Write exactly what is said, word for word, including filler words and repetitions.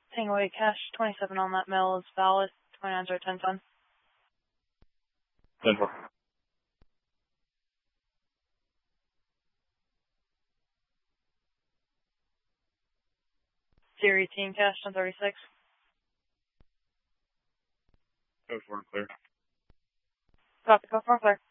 Paying away cash, twenty-seven on that mill is valid, twenty-nine zero ten ten. ten four. Zero eighteen cash, ten thirty-six. Go for it, clear. Copy, go for it, clear.